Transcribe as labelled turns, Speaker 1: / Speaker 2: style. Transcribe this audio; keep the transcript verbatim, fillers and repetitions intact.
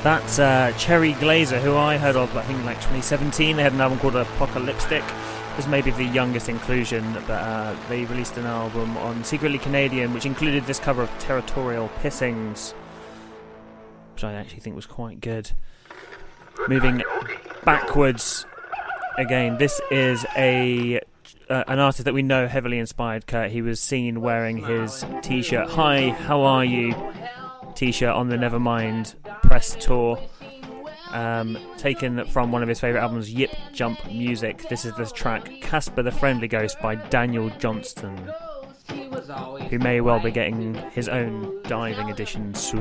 Speaker 1: That's uh, Cherry Glazer, who I heard of, I think, in like twenty seventeen. They had an album called Apocalyptic. It was maybe the youngest inclusion, but uh, they released an album on Secretly Canadian, which included this cover of Territorial Pissings, which I actually think was quite good. Moving backwards again, this is a uh, an artist that we know heavily inspired Kurt. He was seen wearing his t-shirt, "Hi, how are you?" t-shirt on the Nevermind press tour, um, taken from one of his favourite albums, Yip Jump Music. This is the track Casper the Friendly Ghost by Daniel Johnston, who may well be getting his own diving edition soon.